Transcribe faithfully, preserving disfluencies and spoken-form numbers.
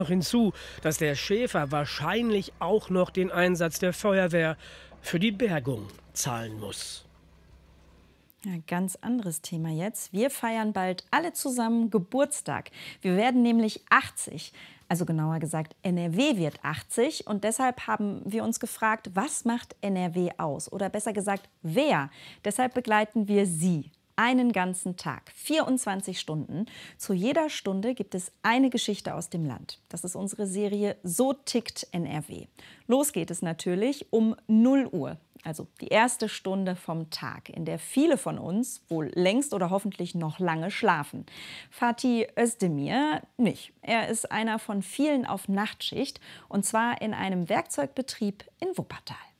Noch hinzu, dass der Schäfer wahrscheinlich auch noch den Einsatz der Feuerwehr für die Bergung zahlen muss. Ja, ganz anderes Thema jetzt. Wir feiern bald alle zusammen Geburtstag. Wir werden nämlich achtzig. Also genauer gesagt, N R W wird achtzig. Und deshalb haben wir uns gefragt, was macht N R W aus? Oder besser gesagt, wer? Deshalb begleiten wir Sie. Einen ganzen Tag, vierundzwanzig Stunden. Zu jeder Stunde gibt es eine Geschichte aus dem Land. Das ist unsere Serie So tickt N R W. Los geht es natürlich um null Uhr, also die erste Stunde vom Tag, in der viele von uns wohl längst oder hoffentlich noch lange schlafen. Fatih Özdemir nicht. Er ist einer von vielen auf Nachtschicht, und zwar in einem Werkzeugbetrieb in Wuppertal.